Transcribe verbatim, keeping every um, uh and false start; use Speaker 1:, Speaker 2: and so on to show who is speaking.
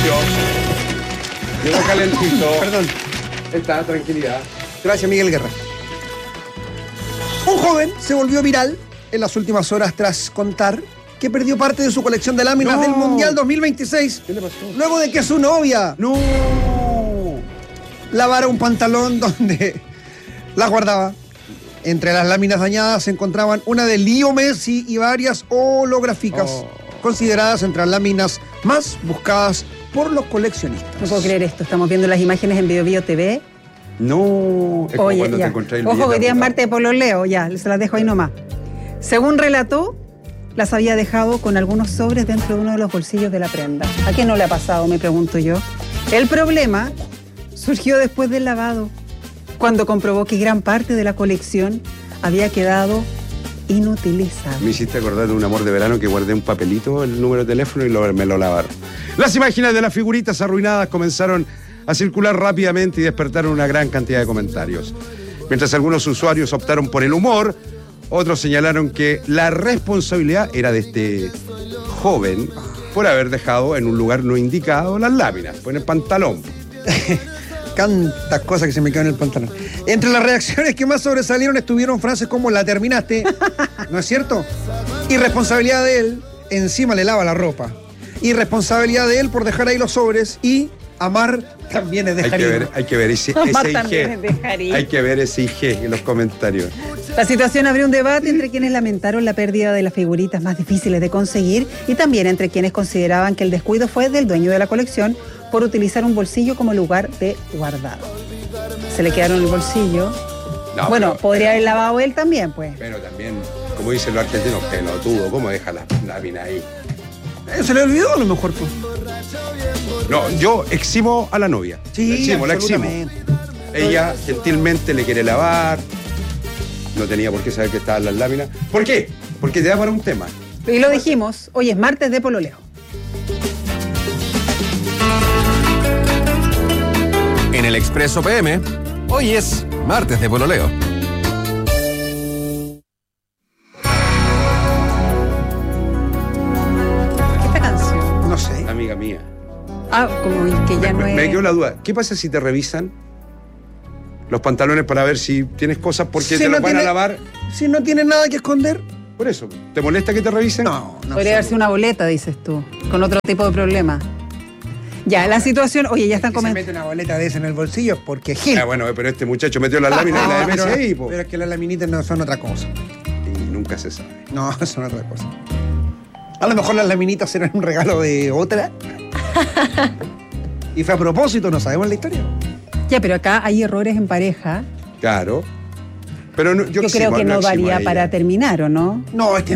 Speaker 1: Llegó calentito.
Speaker 2: Perdón.
Speaker 1: Está, tranquilidad.
Speaker 2: Gracias, Miguel Guerra. Un joven se volvió viral en las últimas horas tras contar que perdió parte de su colección de láminas
Speaker 1: No.
Speaker 2: del Mundial dos mil veintiséis.
Speaker 1: ¿Qué le pasó?
Speaker 2: Luego de que su novia
Speaker 1: ¡No!
Speaker 2: lavara un pantalón donde las guardaba. Entre las láminas dañadas se encontraban una de Leo Messi y varias holográficas,
Speaker 1: Oh.
Speaker 2: consideradas entre las láminas más buscadas por los coleccionistas.
Speaker 3: No puedo creer esto. Estamos viendo las imágenes en Bio Bio T V.
Speaker 1: No. Es como
Speaker 3: Oye,
Speaker 1: cuando
Speaker 3: ya.
Speaker 1: te encontrás el
Speaker 3: Ojo,
Speaker 1: billete
Speaker 3: que hoy día es
Speaker 1: arrugado.
Speaker 3: martes de pololeo, ya, se las dejo ahí nomás. Según relató, las había dejado con algunos sobres dentro de uno de los bolsillos de la prenda. ¿A qué no le ha pasado, me pregunto yo? El problema surgió después del lavado, cuando comprobó que gran parte de la colección había quedado inutilizada.
Speaker 1: Me hiciste acordar de un amor de verano que guardé un papelito, el número de teléfono y lo- me lo lavaron. Las imágenes de las figuritas arruinadas comenzaron a circular rápidamente y despertaron una gran cantidad de comentarios. Mientras algunos usuarios optaron por el humor, otros señalaron que la responsabilidad era de este joven por haber dejado en un lugar no indicado las láminas, pues en el pantalón.
Speaker 2: Tantas cosas que se me quedan en el pantalón. Entre las reacciones que más sobresalieron estuvieron frases como "la terminaste", ¿no es cierto? Irresponsabilidad de él, encima le lava la ropa. Irresponsabilidad de él por dejar ahí los sobres y amar también es
Speaker 1: Hay
Speaker 2: dejar
Speaker 1: que
Speaker 2: ir.
Speaker 1: ver, hay que ver ese,
Speaker 3: Amar
Speaker 1: ese
Speaker 3: también
Speaker 1: I
Speaker 3: es dejar ir.
Speaker 1: G. Hay que ver ese I G en los comentarios.
Speaker 3: La situación abrió un debate entre quienes lamentaron la pérdida de las figuritas más difíciles de conseguir y también entre quienes consideraban que el descuido fue del dueño de la colección por utilizar un bolsillo como lugar de guardado. Se le quedaron el bolsillo.
Speaker 1: No,
Speaker 3: bueno,
Speaker 1: pero-
Speaker 3: podría haber lavado él también, pues.
Speaker 1: Pero también, como dicen los argentinos, pelotudo, ¿cómo deja la lámina ahí?
Speaker 2: Eh, Se le olvidó a lo mejor, pues.
Speaker 1: No, yo eximo a la novia.
Speaker 2: Sí,
Speaker 1: la eximo, la eximo.
Speaker 2: absolutamente.
Speaker 1: Ella gentilmente le quiere lavar. No tenía por qué saber que estaban las láminas. ¿Por qué? Porque te da para un tema.
Speaker 3: Y lo dijimos, hoy es martes de pololeo.
Speaker 4: En el Expreso P M, hoy es martes de pololeo.
Speaker 3: Esta canción.
Speaker 2: No sé.
Speaker 1: Amiga mía.
Speaker 3: Ah, como que ya
Speaker 1: me,
Speaker 3: no es...
Speaker 1: me quedó la duda. ¿Qué pasa si te revisan los pantalones para ver si tienes cosas porque
Speaker 2: Si
Speaker 1: te
Speaker 2: no
Speaker 1: los van a
Speaker 2: tiene-
Speaker 1: lavar?
Speaker 2: Si no tiene nada que esconder,
Speaker 1: Por eso. ¿Te molesta que te revisen?
Speaker 2: no, no.
Speaker 3: Podría haber sido una boleta, dices tú, con otro tipo de problema. Ya, la situación... Oye, ya están
Speaker 2: Si se
Speaker 3: comentando...
Speaker 2: mete una boleta de esa en el bolsillo es porque Gil.
Speaker 1: Ah, bueno, pero este muchacho metió las láminas y la de Messi
Speaker 2: pero,
Speaker 1: ahí, po.
Speaker 2: pero es que las laminitas no son otra cosa.
Speaker 1: Y nunca se sabe.
Speaker 2: No, son otra cosa. A lo mejor las laminitas eran un regalo de otra. Y fue a propósito, no sabemos la historia.
Speaker 3: Ya, pero acá hay errores en pareja.
Speaker 1: Claro. Pero no- yo,
Speaker 3: Yo
Speaker 1: eximo,
Speaker 3: creo que no
Speaker 1: eximo a
Speaker 3: daría
Speaker 1: ella.
Speaker 3: para terminar, ¿o no?
Speaker 2: No, es que